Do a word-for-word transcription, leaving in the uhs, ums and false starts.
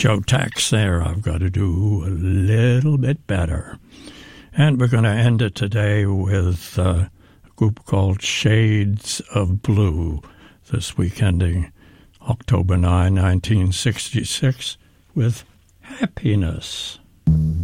Joe Tex there, I've got to do a little bit better. And we're going to end it today with uh, a group called Shades of Blue, this week ending October ninth, nineteen sixty-six, with Happiness.